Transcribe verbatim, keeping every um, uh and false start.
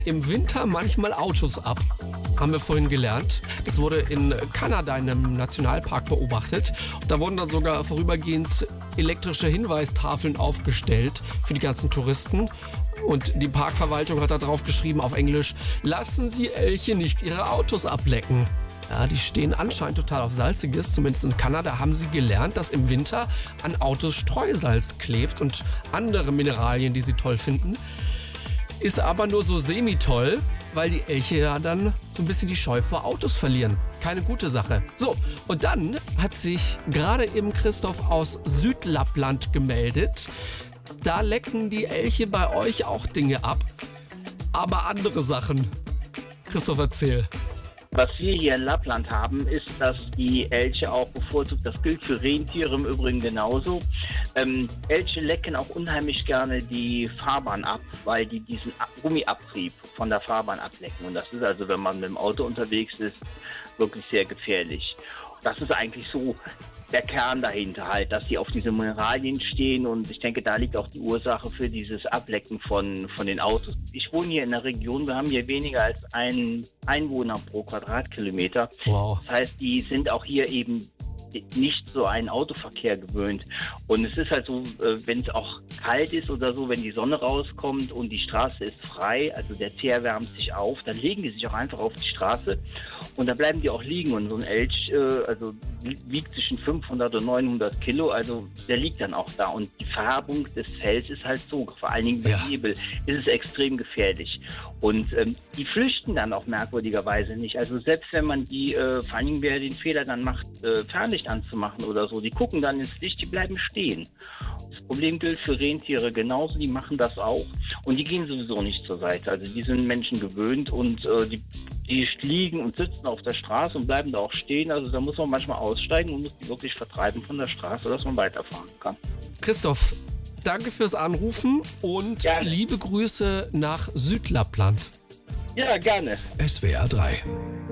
im Winter manchmal Autos ab. Haben wir vorhin gelernt. Das wurde in Kanada in einem Nationalpark beobachtet. Da wurden dann sogar vorübergehend elektrische Hinweistafeln aufgestellt für die ganzen Touristen. Und die Parkverwaltung hat da drauf geschrieben auf Englisch: Lassen Sie Elche nicht ihre Autos ablecken. Ja, die stehen anscheinend total auf Salziges. Zumindest in Kanada haben sie gelernt, dass im Winter an Autos Streusalz klebt und andere Mineralien, die sie toll finden. Ist aber nur so semi-toll, weil die Elche ja dann so ein bisschen die Scheu vor Autos verlieren. Keine gute Sache. So, und dann hat sich gerade eben Christoph aus Südlappland gemeldet. Da lecken die Elche bei euch auch Dinge ab, aber andere Sachen. Christoph, erzähl. Was wir hier in Lappland haben, ist, dass die Elche auch bevorzugt, das gilt für Rentiere im Übrigen genauso, ähm, Elche lecken auch unheimlich gerne die Fahrbahn ab, weil die diesen Gummiabrieb von der Fahrbahn ablecken. Und das ist also, wenn man mit dem Auto unterwegs ist, wirklich sehr gefährlich. Das ist eigentlich so der Kern dahinter halt, dass sie auf diese Mineralien stehen, und ich denke, da liegt auch die Ursache für dieses Ablecken von, von den Autos. Ich wohne hier in der Region, wir haben hier weniger als einen Einwohner pro Quadratkilometer. Wow. Das heißt, die sind auch hier eben nicht so einen Autoverkehr gewöhnt. Und es ist halt so, wenn es auch kalt ist oder so, wenn die Sonne rauskommt und die Straße ist frei, also der Teer wärmt sich auf, dann legen die sich auch einfach auf die Straße und da bleiben die auch liegen. Und so ein Elch, also wiegt zwischen fünfhundert und neunhundert Kilo, also der liegt dann auch da. Und die Färbung des Fells ist halt so, vor allen Dingen bei Ja. Nebel ist es extrem gefährlich. Und ähm, die flüchten dann auch merkwürdigerweise nicht. Also selbst wenn man die, äh, vor allen Dingen wer den Fehler dann macht, äh, Fernlicht anzumachen oder so, die gucken dann ins Licht, die bleiben stehen. Das Problem gilt für Rentiere genauso, die machen das auch. Und die gehen sowieso nicht zur Seite. Also die sind Menschen gewöhnt, und äh, die, die liegen und sitzen auf der Straße und bleiben da auch stehen. Also da muss man manchmal aussteigen und muss die wirklich vertreiben von der Straße, dass man weiterfahren kann. Christoph, danke fürs Anrufen und Gerne. liebe Grüße nach Südlappland. Ja, gerne. S W R drei